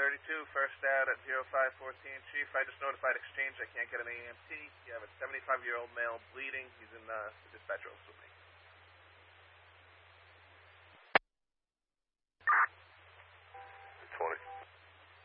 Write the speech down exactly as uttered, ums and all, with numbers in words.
thirty-two, first out at zero five fourteen. Chief, I just notified Exchange I can't get an A M T. You have a seventy-five-year-old male bleeding. He's in uh, the dispatch office with me.